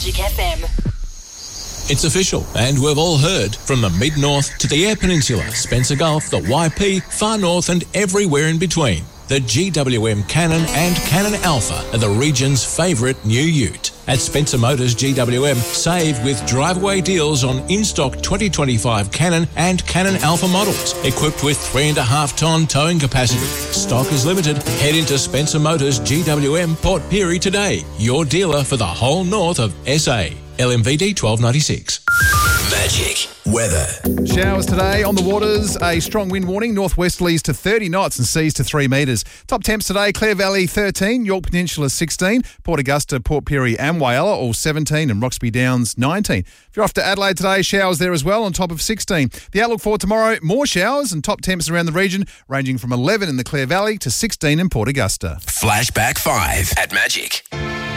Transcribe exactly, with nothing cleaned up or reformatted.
Magic F M. It's official, and we've all heard, from the Mid-North to the Eyre Peninsula, Spencer Gulf, the Y P, Far North and everywhere in between. The G W M Cannon and Cannon Alpha are the region's favourite new ute. At Spencer Motors G W M, save with drive-away deals on in-stock twenty twenty-five Cannon and Cannon Alpha models, equipped with three and a half tonne towing capacity. Stock is limited. Head into Spencer Motors G W M Port Pirie today, your dealer for the whole north of S A. L M V D twelve ninety-six. Magic weather. Showers today on the waters. A strong wind warning. Northwesterlies to thirty knots and seas to three metres. Top temps today: Clare Valley thirteen, York Peninsula sixteen, Port Augusta, Port Pirie and Whyalla all seventeen, and Roxby Downs nineteen. If you're off to Adelaide today, showers there as well on top of sixteen. The outlook for tomorrow: more showers and top temps around the region, ranging from eleven in the Clare Valley to sixteen in Port Augusta. Flashback five at Magic.